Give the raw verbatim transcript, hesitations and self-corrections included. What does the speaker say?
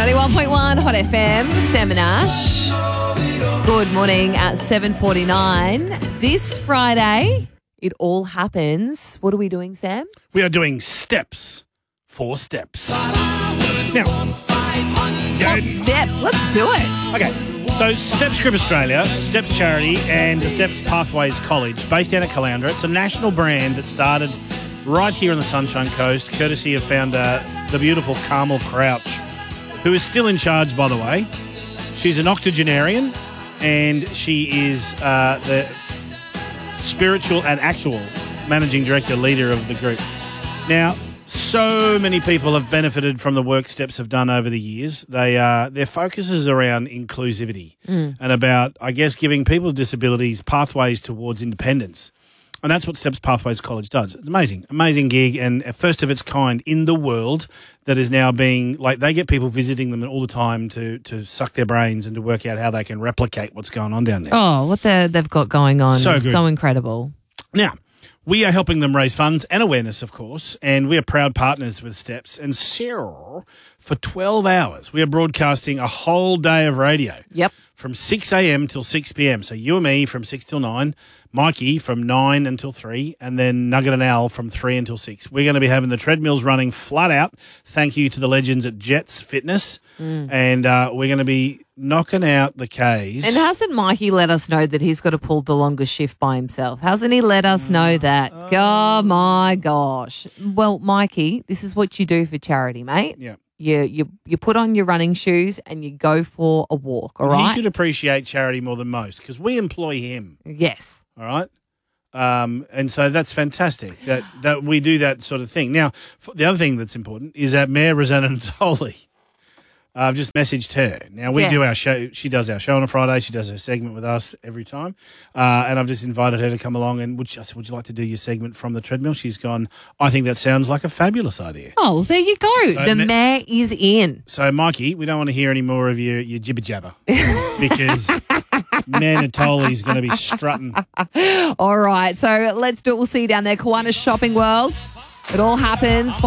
ninety-one point one Hot F M, Sam and Ash. Good morning at seven forty-nine. This Friday, it all happens. What are we doing, Sam? We are doing steps. Four steps. Now, What steps? Let's do it. okay, so Steps Group Australia, Steps Charity, and the Steps Pathways College, based down at Caloundra. It's a national brand that started right here on the Sunshine Coast, courtesy of founder, the beautiful Carmel Crouch, who is still in charge, by the way. She's an octogenarian, and she is uh, the spiritual and actual managing director, leader of the group. Now, so many people have benefited from the work Steps have done over the years. They uh, their focus is around inclusivity mm. and about, I guess, giving people with disabilities pathways towards independence. And that's what Steps Pathways College does. It's amazing, amazing gig, and a first of its kind in the world that is now being, like, they get people visiting them all the time to to suck their brains and to work out how they can replicate what's going on down there. Oh, what they they've got going on So is good. so incredible. Now, we are helping them raise funds and awareness, of course, and we are proud partners with Steps. And Sarah, for twelve hours, we are broadcasting a whole day of radio. Yep. From six a.m. till six p.m. So you and me from six till nine, Mikey from nine until three, and then Nugget and Al from three until six. We're going to be having the treadmills running flat out. Thank you to the legends at Jets Fitness. Mm. And uh, we're going to be knocking out the Ks. And hasn't Mikey let us know that he's got to pull the longest shift by himself? Hasn't he let us know that? Uh, oh, my gosh. Well, Mikey, this is what you do for charity, mate. Yeah. You you you put on your running shoes and you go for a walk, all right? He should appreciate charity more than most because we employ him. Yes. All right. Um, and so that's fantastic that, that we do that sort of thing. Now, f- the other thing that's important is that Mayor Rosanna Natoli, uh, I've just messaged her. Now, we Yeah. do our show. She does our show on a Friday. She does her segment with us every time. Uh, and I've just invited her to come along. And would, she, I said, would you like to do your segment from the treadmill? She's gone, I think that sounds like a fabulous idea. Oh, there you go. So the ma- mayor is in. So, Mikey, we don't want to hear any more of your, your jibber jabber because Mayor Natoli's going to be strutting. All right. So let's do it. We'll see you down there. Kiwanis Shopping World. It all happens.